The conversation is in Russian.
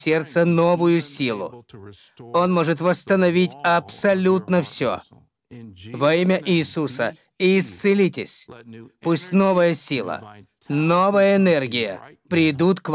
сердце новую силу. Он может восстановить абсолютно все. Во имя Иисуса исцелитесь. Пусть новая сила, новая энергия придут к